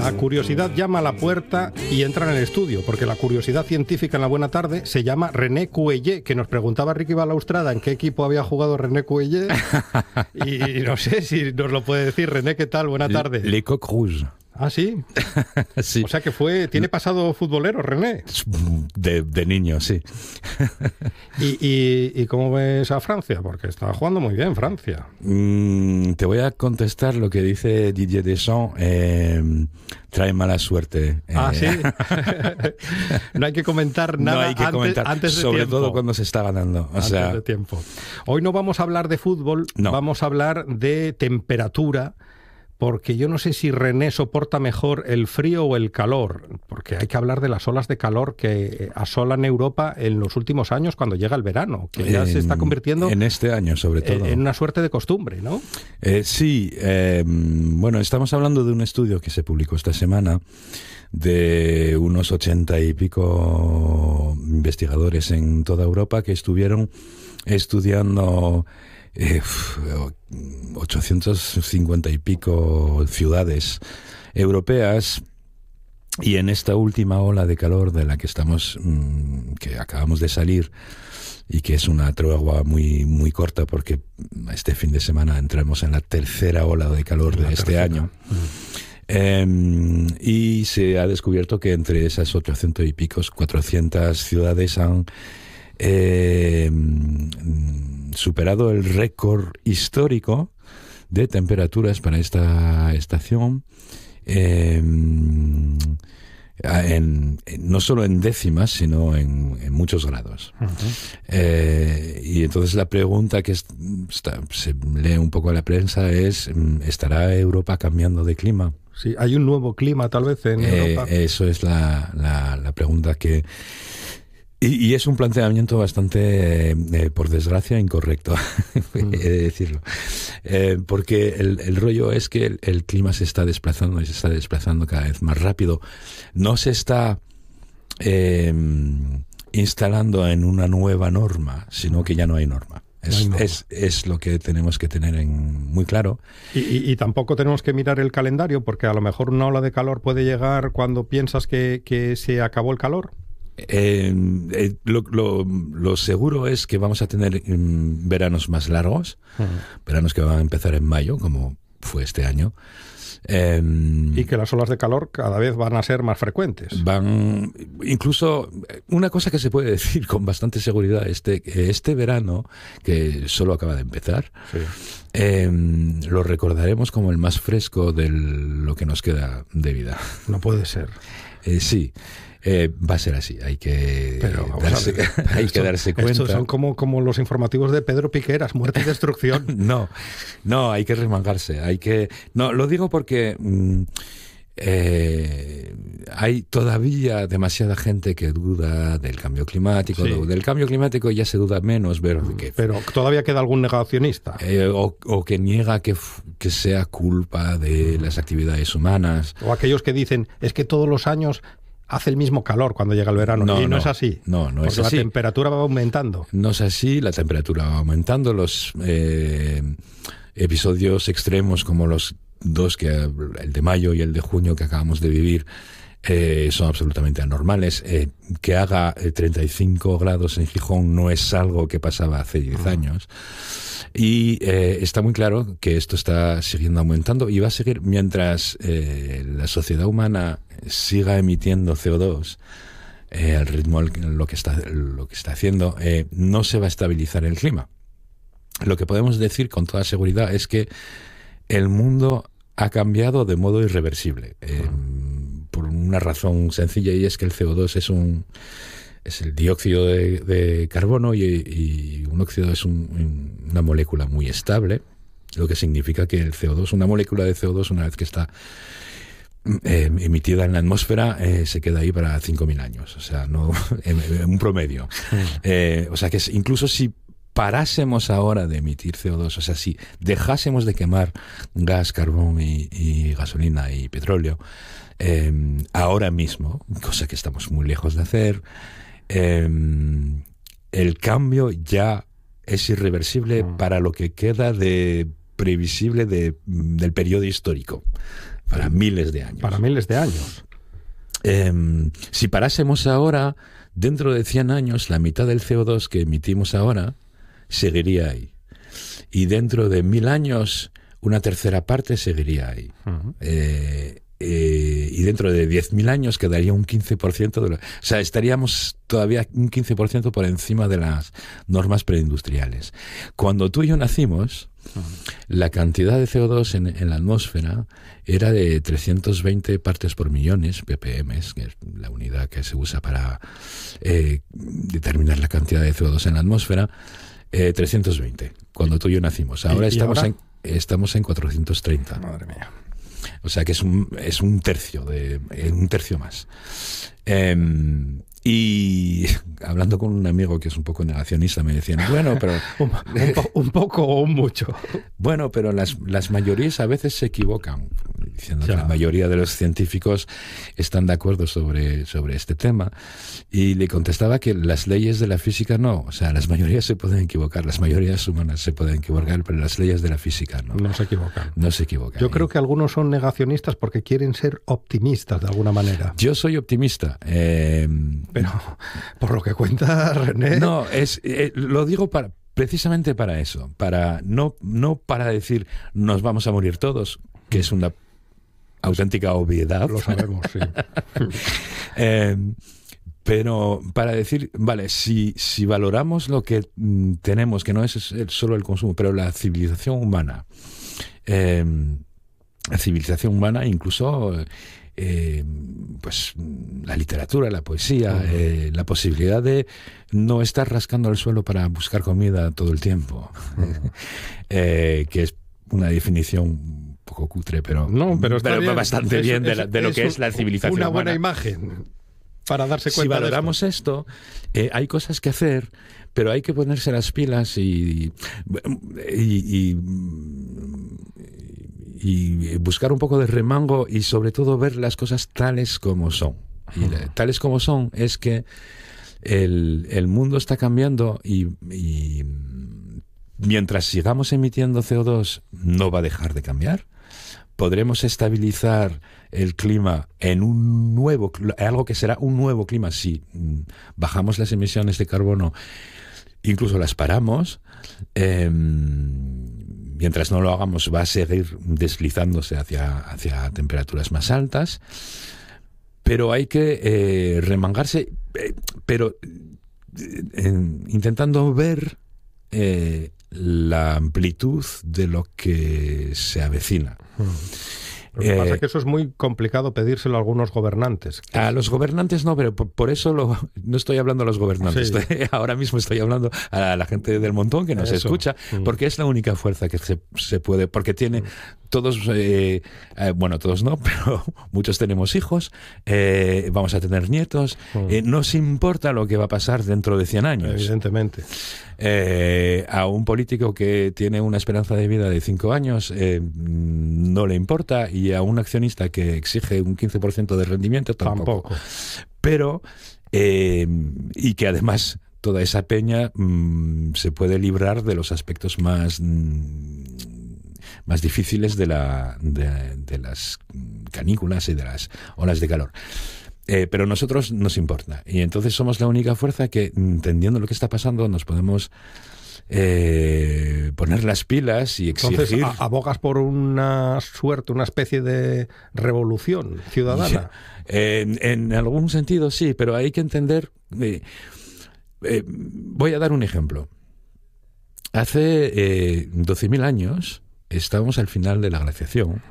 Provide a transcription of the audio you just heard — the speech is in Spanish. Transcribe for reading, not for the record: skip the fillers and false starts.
La curiosidad llama a la puerta y entra en el estudio, porque la curiosidad científica en la buena tarde se llama René Cuéllar, que nos preguntaba Ricky Balaustrada en qué equipo había jugado René Cuéllar. Y no sé si nos lo puede decir. René, ¿qué tal? Buena tarde. Les Coqs Rouges. ¿Ah, sí? Sí. O sea que tiene pasado futbolero, René. De niño, sí. ¿Y cómo ves a Francia? Porque está jugando muy bien Francia. Te voy a contestar lo que dice Didier Deschamps. Trae mala suerte. ¿Sí? No hay que comentar nada, no hay que comentar, antes de sobre tiempo. todo cuando se está ganando. Antes de tiempo. Hoy no vamos a hablar de fútbol, vamos a hablar de temperatura. Porque yo no sé si René soporta mejor el frío o el calor, porque hay que hablar de las olas de calor que asolan Europa en los últimos años cuando llega el verano, que ya se está convirtiendo en este año sobre todo en una suerte de costumbre, ¿no? Sí, bueno, estamos hablando de un estudio que se publicó esta semana de unos 80 y pico investigadores en toda Europa que estuvieron estudiando 850 y pico ciudades europeas, y en esta última ola de calor de la que que acabamos de salir y que es una tregua muy, muy corta, porque este fin de semana entramos en la tercera ola de calor de este año. Y se ha descubierto que entre esas 800 y pico, 400 ciudades han superado el récord histórico de temperaturas para esta estación, no solo en décimas, sino en muchos grados. Uh-huh. Y entonces la pregunta que se lee un poco en la prensa es: ¿estará Europa cambiando de clima? Sí, ¿hay un nuevo clima tal vez en Europa? Eso es la pregunta que... Y es un planteamiento bastante, por desgracia, incorrecto, he de decirlo. Porque el rollo es que el clima se está desplazando y se está desplazando cada vez más rápido. No se está instalando en una nueva norma, sino que ya no hay norma. Es lo que tenemos que tener muy claro. Y tampoco tenemos que mirar el calendario, porque a lo mejor una ola de calor puede llegar cuando piensas que se acabó el calor. Lo seguro es que vamos a tener veranos más largos, veranos que van a empezar en mayo, como fue este año. Y que las olas de calor cada vez van a ser más frecuentes. Incluso, una cosa que se puede decir con bastante seguridad, este verano, que solo acaba de empezar, sí, lo recordaremos como el más fresco de lo que nos queda de vida. No puede ser. Sí. Va a ser así, hay que darse cuenta. Estos son como los informativos de Pedro Piqueras, muerte y destrucción. No, hay que remangarse. Lo digo porque hay todavía demasiada gente que duda del cambio climático. Sí. Del cambio climático ya se duda menos, pero todavía queda algún negacionista. O que niega que sea culpa de las actividades humanas. O aquellos que dicen, es que todos los años hace el mismo calor cuando llega el verano. No es así. No es así. La temperatura va aumentando. No es así, la temperatura va aumentando. Los episodios extremos como los dos, el de mayo y el de junio que acabamos de vivir, son absolutamente anormales. Que haga 35 grados en Gijón no es algo que pasaba hace 10 años. Y está muy claro que esto está siguiendo aumentando y va a seguir mientras la sociedad humana siga emitiendo CO2 al ritmo lo que está haciendo. No se va a estabilizar el clima. Lo que podemos decir con toda seguridad es que el mundo ha cambiado de modo irreversible, por una razón sencilla, y es que el CO2 es el dióxido de carbono, y un óxido es una molécula muy estable, lo que significa que una molécula de CO2, una vez que está emitida en la atmósfera, se queda ahí para 5.000 años, o sea, no en un promedio. O sea que incluso si parásemos ahora de emitir CO2, o sea, si dejásemos de quemar gas, carbón y gasolina y petróleo ahora mismo, cosa que estamos muy lejos de hacer, el cambio ya es irreversible para lo que queda de previsible del periodo histórico. para miles de años. Para miles de años. Si parásemos ahora, dentro de 100 años, la mitad del CO2 que emitimos ahora seguiría ahí. Y dentro de 1000 años, una tercera parte seguiría ahí. Uh-huh. Y dentro de 10.000 años quedaría un 15% de lo... O sea, estaríamos todavía un 15% por encima de las normas preindustriales. Cuando tú y yo nacimos, la cantidad de CO2 en la atmósfera era de 320 partes por millones, ppm, que es la unidad que se usa para determinar la cantidad de CO2 en la atmósfera, 320, cuando tú y yo nacimos. Ahora estamos en 430. Madre mía. O sea que es un tercio más. Y hablando con un amigo que es un poco negacionista, me decían, bueno, pero... un poco o un mucho. Bueno, pero las mayorías a veces se equivocan, diciendo que la mayoría de los científicos están de acuerdo sobre este tema. Y le contestaba que las leyes de la física no. O sea, las mayorías se pueden equivocar, las mayorías humanas se pueden equivocar, pero las leyes de la física no. No se equivocan. No se equivocan. Yo creo que algunos son negacionistas porque quieren ser optimistas de alguna manera. Yo soy optimista. Pero, por lo que cuenta René... No, lo digo precisamente para eso, no para decir nos vamos a morir todos, que es una auténtica obviedad. Lo sabemos, sí. Pero para decir, vale, si valoramos lo que tenemos, que no es solo el consumo, pero la civilización humana, incluso... pues la literatura, la poesía, la posibilidad de no estar rascando el suelo para buscar comida todo el tiempo, que es una definición un poco cutre, pero bastante bien de lo que es la civilización una buena humana. Imagen para darse cuenta. Si valoramos esto, hay cosas que hacer, pero hay que ponerse las pilas y buscar un poco de remango y sobre todo ver las cosas tales como son. Y tales como son es que el mundo está cambiando y mientras sigamos emitiendo CO2 no va a dejar de cambiar. Podremos estabilizar el clima en algo que será un nuevo clima si bajamos las emisiones de carbono, incluso las paramos. Mientras no lo hagamos va a seguir deslizándose hacia temperaturas más altas, pero hay que remangarse, pero intentando ver la amplitud de lo que se avecina. Lo que pasa es que eso es muy complicado pedírselo a algunos gobernantes. A los gobernantes no, pero por eso no estoy hablando a los gobernantes. Sí. Ahora mismo estoy hablando a la gente del montón que nos escucha, porque es la única fuerza que se puede, porque tiene todos, bueno, todos no, pero muchos tenemos hijos, vamos a tener nietos, nos importa lo que va a pasar dentro de 100 años. Evidentemente. A un político que tiene una esperanza de vida de 5 años no le importa, y a un accionista que exige un 15% de rendimiento tampoco. Pero, y que además toda esa peña se puede librar de los aspectos más difíciles de las canículas y de las olas de calor. Pero a nosotros nos importa, y entonces somos la única fuerza que, entendiendo lo que está pasando, nos podemos poner las pilas y exigir. Entonces, abogas por una especie de revolución ciudadana. En algún sentido sí, pero hay que entender. Voy a dar un ejemplo. Hace 12.000 años estábamos al final de la glaciación.